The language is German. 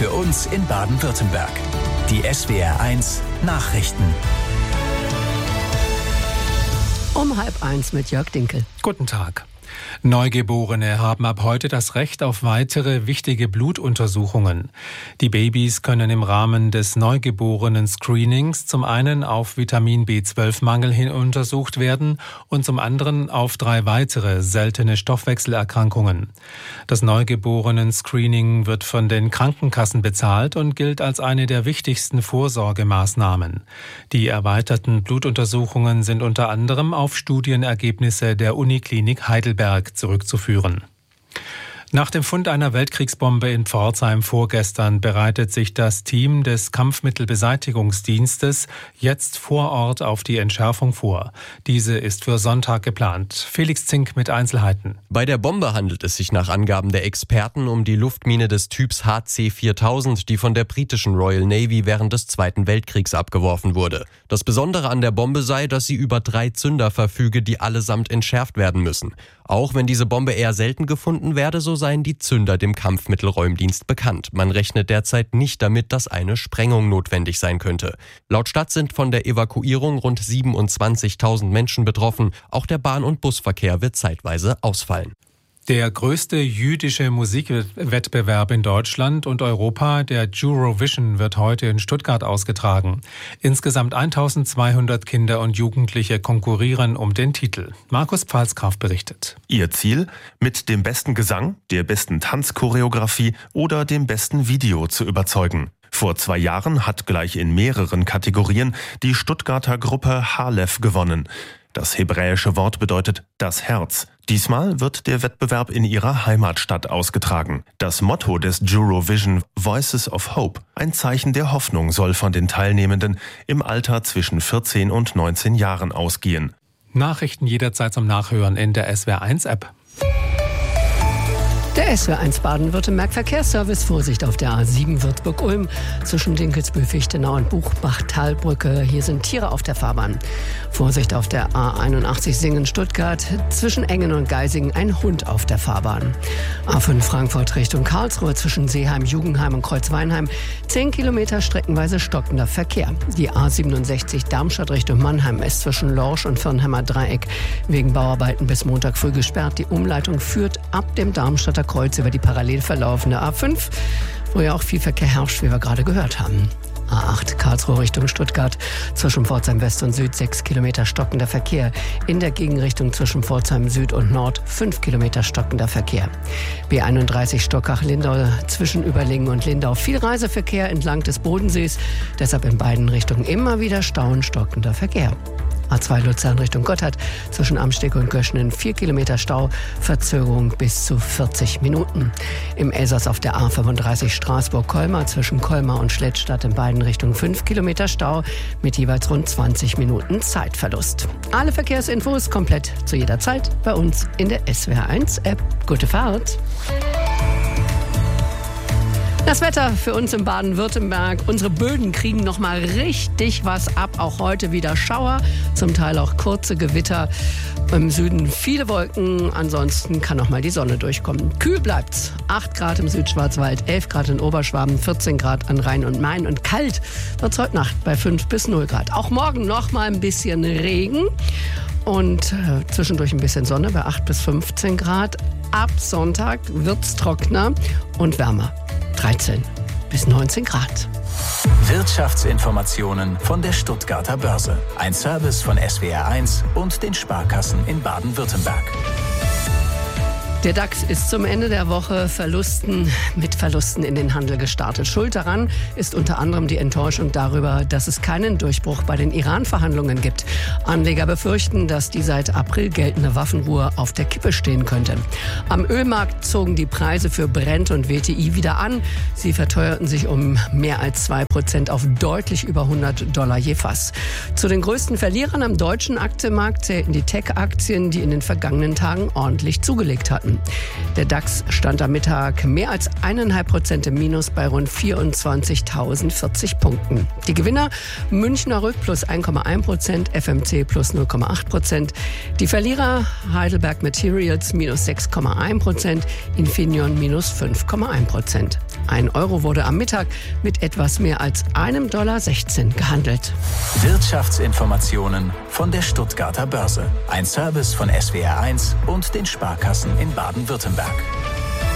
für uns in Baden-Württemberg. Die SWR1 Nachrichten. Um 12:30 mit Jörg Dinkel. Guten Tag. Neugeborene haben ab heute das Recht auf weitere wichtige Blutuntersuchungen. Die Babys können im Rahmen des Neugeborenen-Screenings zum einen auf Vitamin B12-Mangel hin untersucht werden und zum anderen auf 3 weitere seltene Stoffwechselerkrankungen. Das Neugeborenen-Screening wird von den Krankenkassen bezahlt und gilt als eine der wichtigsten Vorsorgemaßnahmen. Die erweiterten Blutuntersuchungen sind unter anderem auf Studienergebnisse der Uniklinik Heidelberg zurückzuführen. Nach dem Fund einer Weltkriegsbombe in Pforzheim vorgestern bereitet sich das Team des Kampfmittelbeseitigungsdienstes jetzt vor Ort auf die Entschärfung vor. Diese ist für Sonntag geplant. Felix Zink mit Einzelheiten. Bei der Bombe handelt es sich nach Angaben der Experten um die Luftmine des Typs HC-4000, die von der britischen Royal Navy während des Zweiten Weltkriegs abgeworfen wurde. Das Besondere an der Bombe sei, dass sie über 3 Zünder verfüge, die allesamt entschärft werden müssen. Auch wenn diese Bombe eher selten gefunden werde, so seien die Zünder dem Kampfmittelräumdienst bekannt. Man rechnet derzeit nicht damit, dass eine Sprengung notwendig sein könnte. Laut Stadt sind von der Evakuierung rund 27.000 Menschen betroffen. Auch der Bahn- und Busverkehr wird zeitweise ausfallen. Der größte jüdische Musikwettbewerb in Deutschland und Europa, der Eurovision, wird heute in Stuttgart ausgetragen. Insgesamt 1200 Kinder und Jugendliche konkurrieren um den Titel. Markus Pfalzgraf berichtet. Ihr Ziel? Mit dem besten Gesang, der besten Tanzchoreografie oder dem besten Video zu überzeugen. Vor 2 Jahren hat gleich in mehreren Kategorien die Stuttgarter Gruppe Halef gewonnen. Das hebräische Wort bedeutet das Herz. Diesmal wird der Wettbewerb in ihrer Heimatstadt ausgetragen. Das Motto des Eurovision Voices of Hope, ein Zeichen der Hoffnung, soll von den Teilnehmenden im Alter zwischen 14 und 19 Jahren ausgehen. Nachrichten jederzeit zum Nachhören in der SWR1-App. Der SWR1 Baden-Württemberg Verkehrsservice. Vorsicht auf der A7 Würzburg-Ulm zwischen Dinkelsbühl, Fichtenau und Buchbach-Talbrücke. Hier sind Tiere auf der Fahrbahn. Vorsicht auf der A81 Singen-Stuttgart zwischen Engen und Geisingen. Ein Hund auf der Fahrbahn. A5 Frankfurt Richtung Karlsruhe zwischen Seeheim, Jugendheim und Kreuzweinheim. 10 Kilometer streckenweise stockender Verkehr. Die A67 Darmstadt Richtung Mannheim ist zwischen Lorsch und Firnheimer Dreieck wegen Bauarbeiten bis Montag früh gesperrt. Die Umleitung führt ab dem Darmstadter Kreuz über die parallel verlaufende A5, wo ja auch viel Verkehr herrscht, wie wir gerade gehört haben. A8 Karlsruhe Richtung Stuttgart zwischen Pforzheim West und Süd 6 Kilometer stockender Verkehr. In der Gegenrichtung zwischen Pforzheim Süd und Nord 5 Kilometer stockender Verkehr. B31 Stockach-Lindau zwischen Überlingen und Lindau. Viel Reiseverkehr entlang des Bodensees. Deshalb in beiden Richtungen immer wieder Stau und stockender Verkehr. A2 Luzern Richtung Gotthard zwischen Amsteg und Göschenen 4 Kilometer Stau, Verzögerung bis zu 40 Minuten. Im Elsass auf der A35 Straßburg-Colmar zwischen Colmar und Schlettstadt in beiden Richtungen 5 Kilometer Stau mit jeweils rund 20 Minuten Zeitverlust. Alle Verkehrsinfos komplett zu jeder Zeit bei uns in der SWR1-App. Gute Fahrt! Das Wetter für uns in Baden-Württemberg. Unsere Böden kriegen noch mal richtig was ab. Auch heute wieder Schauer, zum Teil auch kurze Gewitter. Im Süden viele Wolken, ansonsten kann noch mal die Sonne durchkommen. Kühl bleibt's. 8 Grad im Südschwarzwald, 11 Grad in Oberschwaben, 14 Grad an Rhein und Main. Und kalt wird's heute Nacht bei 5 bis 0 Grad. Auch morgen noch mal ein bisschen Regen und zwischendurch ein bisschen Sonne bei 8 bis 15 Grad. Ab Sonntag wird's trockener und wärmer. 13 bis 19 Grad. Wirtschaftsinformationen von der Stuttgarter Börse. Ein Service von SWR1 und den Sparkassen in Baden-Württemberg. Der DAX ist zum Ende der Woche mit Verlusten in den Handel gestartet. Schuld daran ist unter anderem die Enttäuschung darüber, dass es keinen Durchbruch bei den Iran-Verhandlungen gibt. Anleger befürchten, dass die seit April geltende Waffenruhe auf der Kippe stehen könnte. Am Ölmarkt zogen die Preise für Brent und WTI wieder an. Sie verteuerten sich um mehr als 2% auf deutlich über $100 je Fass. Zu den größten Verlierern am deutschen Aktienmarkt zählten die Tech-Aktien, die in den vergangenen Tagen ordentlich zugelegt hatten. Jahren. Der DAX stand am Mittag mehr als 1,5% im Minus bei rund 24.040 Punkten. Die Gewinner: Münchner Rück plus 1,1%, FMC plus 0,8%. Die Verlierer: Heidelberg Materials minus 6,1%, Infineon minus 5,1%. Ein Euro wurde am Mittag mit etwas mehr als $1,16 gehandelt. Wirtschaftsinformationen von der Stuttgarter Börse. Ein Service von SWR1 und den Sparkassen in Baden-Württemberg.